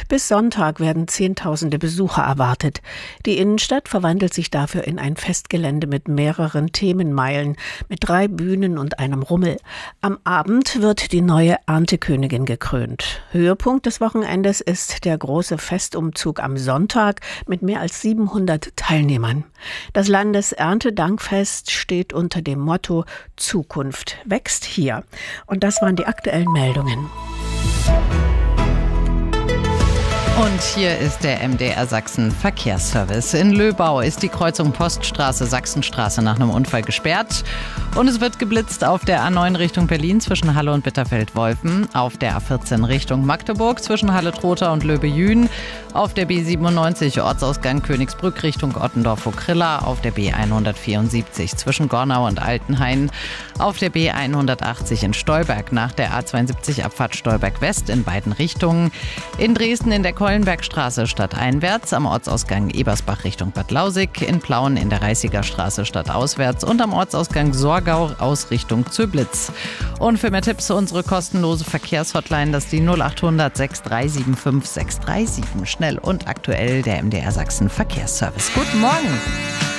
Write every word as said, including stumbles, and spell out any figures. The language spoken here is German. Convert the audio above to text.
Bis Sonntag werden Zehntausende Besucher erwartet. Die Innenstadt verwandelt sich dafür in ein Festgelände mit mehreren Themenmeilen, mit drei Bühnen und einem Rummel. Am Abend wird die neue Erntekönigin gekrönt. Höhepunkt des Wochenendes ist der große Festumzug am Sonntag mit mehr als siebenhundert Teilnehmern. Das Landeserntedankfest steht unter dem Motto Zukunft wächst hier. Und das waren die aktuellen Meldungen. Und hier ist der M D R Sachsen Verkehrsservice. In Löbau ist die Kreuzung Poststraße-Sachsenstraße nach einem Unfall gesperrt. Und es wird geblitzt auf der A neun Richtung Berlin zwischen Halle und Bitterfeld-Wolfen, auf der A vierzehn Richtung Magdeburg zwischen Halle-Trotha und Löbe-Jühen, auf der B siebenundneunzig Ortsausgang Königsbrück Richtung Ottendorf-Okrilla, auf der B hundertvierundsiebzig zwischen Gornau und Altenhain, auf der B hundertachtzig in Stolberg nach der A zweiundsiebzig Abfahrt Stolberg West in beiden Richtungen, in Dresden in der Keulenbergstraße stadteinwärts, am Ortsausgang Ebersbach Richtung Bad Lausig, in Plauen in der Reißiger Straße stadtauswärts und am Ortsausgang Sorgau aus Richtung Zöblitz. Und für mehr Tipps unsere kostenlose Verkehrshotline, das ist die null achthundert sechs drei sieben fünf sechs drei sieben. Schnell und aktuell der M D R Sachsen Verkehrsservice. Guten Morgen!